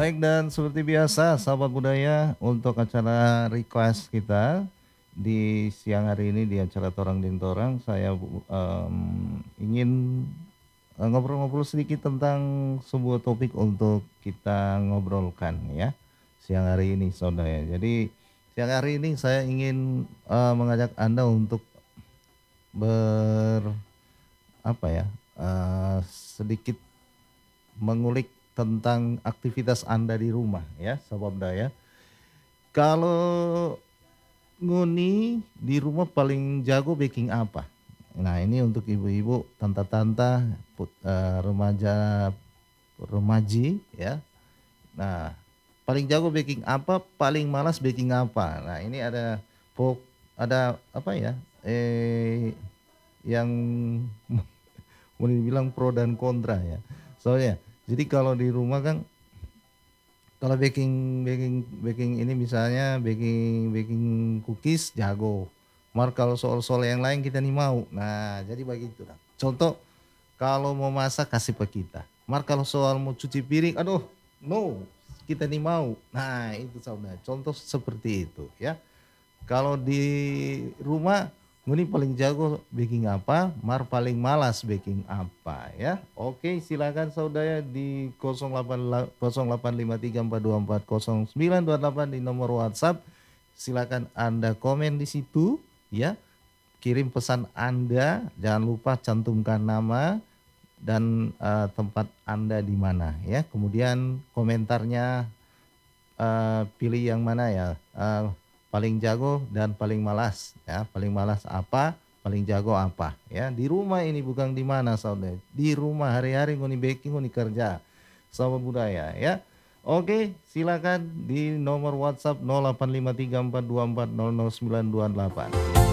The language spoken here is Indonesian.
Baik dan seperti biasa sahabat budaya untuk acara request kita di siang hari ini di acara Torang din Torang saya ingin ngobrol-ngobrol sedikit tentang sebuah topik untuk kita ngobrolkan ya siang hari ini saudara. Jadi siang hari ini saya ingin mengajak Anda untuk ber apa ya sedikit mengulik tentang aktivitas Anda di rumah ya, sahabat budaya. Kalau nguni di rumah paling jago baking apa? Nah, ini untuk ibu-ibu, tante-tante, remaja, remaji ya. Nah, paling jago baking apa? Paling malas baking apa? Nah, ini ada apa ya? Yang mau dibilang pro dan kontra ya. Soalnya, jadi kalau di rumah kan kalau baking baking baking ini misalnya baking baking cookies jago. Mar kalau soal-soal yang lain kita nih mau. Nah, jadi begitu lah. Contoh kalau mau masak kasih ke kita. Mar kalau soal mau cuci piring, aduh, no, kita nih mau. Nah, itu saudara. Contoh seperti itu ya. Kalau di rumah, Nguni paling jago baking apa, Mar paling malas baking apa ya. Oke, silakan saudara di 085342400928 di nomor WhatsApp. Silakan Anda komen di situ ya. Kirim pesan Anda, jangan lupa cantumkan nama dan tempat Anda di mana ya. Kemudian komentarnya pilih yang mana ya, paling jago dan paling malas ya, paling malas apa, paling jago apa ya. Di rumah ini bukan di mana saudara, di rumah hari-hari ngoni baking ngoni kerja sahabat budaya ya. Oke, silakan di nomor WhatsApp 085342400928.